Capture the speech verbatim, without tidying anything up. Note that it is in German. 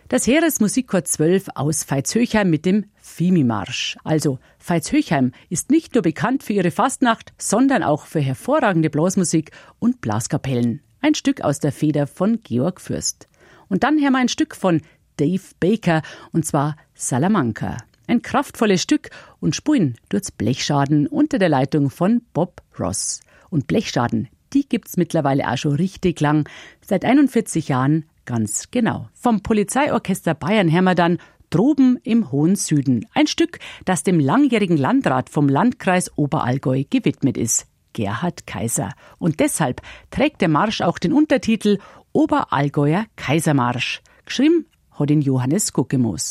Das Heeresmusikchor zwölf aus Veitshöchheim mit dem Vimy-Marsch. Also Veitshöchheim ist nicht nur bekannt für ihre Fastnacht, sondern auch für hervorragende Blasmusik und Blaskapellen. Ein Stück aus der Feder von Georg Fürst. Und dann hören wir ein Stück von Dave Baker, und zwar Salamanca. Ein kraftvolles Stück und spulen durchs Blechschaden unter der Leitung von Bob Ross. Und Blechschaden, die gibt's mittlerweile auch schon richtig lang, seit einundvierzig Jahren ganz genau. Vom Polizeiorchester Bayern hören wir dann Droben im hohen Süden. Ein Stück, das dem langjährigen Landrat vom Landkreis Oberallgäu gewidmet ist, Gerhard Kaiser. Und deshalb trägt der Marsch auch den Untertitel Oberallgäuer Kaisermarsch. Geschrieben hat ihn Johannes Guckemoos.